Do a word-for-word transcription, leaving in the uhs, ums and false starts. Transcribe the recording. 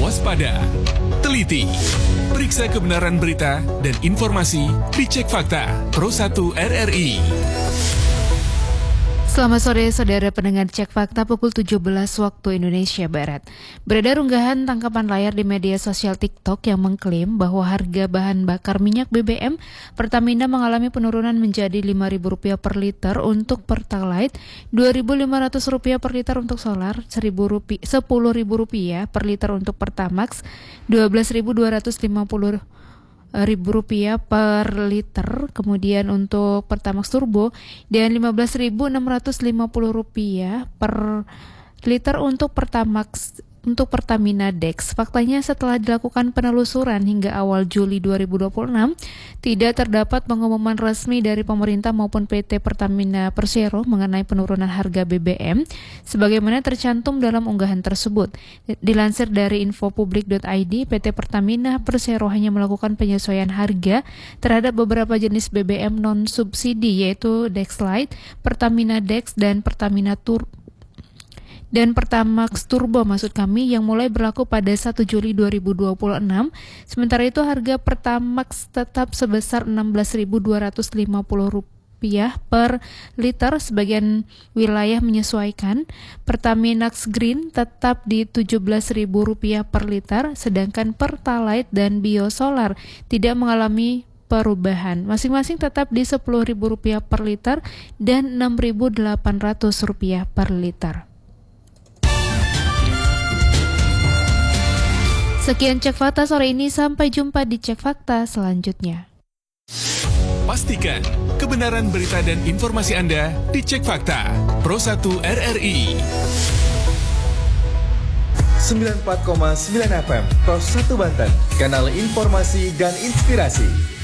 waspada, teliti, periksa kebenaran berita dan informasi di Cek Fakta Pro satu R R I. Selamat sore saudara pendengar Cek Fakta pukul tujuh belas waktu Indonesia Barat. Beredar unggahan tangkapan layar di media sosial TikTok yang mengklaim bahwa harga bahan bakar minyak B B M Pertamina mengalami penurunan menjadi lima ribu rupiah per liter untuk Pertalite, dua ribu lima ratus rupiah per liter untuk solar, sepuluh ribu rupiah per liter untuk Pertamax, dua belas ribu dua ratus lima puluh ribu rupiah per liter, kemudian untuk Pertamax Turbo dan lima belas ribu enam ratus lima puluh rupiah per liter untuk Pertamax untuk Pertamina Dex. Faktanya setelah dilakukan penelusuran hingga awal Juli dua ribu dua puluh enam, tidak terdapat pengumuman resmi dari pemerintah maupun P T Pertamina Persero mengenai penurunan harga B B M sebagaimana tercantum dalam unggahan tersebut. Dilansir dari infopublik dot i d, P T Pertamina Persero hanya melakukan penyesuaian harga terhadap beberapa jenis B B M non-subsidi yaitu Dexlite, Pertamina Dex, dan Pertamina Turbo dan Pertamax Turbo maksud kami yang mulai berlaku pada satu Juli dua ribu dua puluh enam. Sementara itu harga Pertamax tetap sebesar enam belas ribu dua ratus lima puluh rupiah per liter, sebagian wilayah menyesuaikan. Pertaminax Green tetap di tujuh belas ribu rupiah per liter, sedangkan Pertalite dan Biosolar tidak mengalami perubahan. Masing-masing tetap di sepuluh ribu rupiah per liter dan enam ribu delapan ratus rupiah per liter. Sekian Cek Fakta sore ini, sampai jumpa di Cek Fakta selanjutnya. Pastikan kebenaran berita dan informasi Anda di Cek Fakta Pro satu R R I. sembilan puluh empat koma sembilan F M Pro satu Banten, kanal informasi dan inspirasi.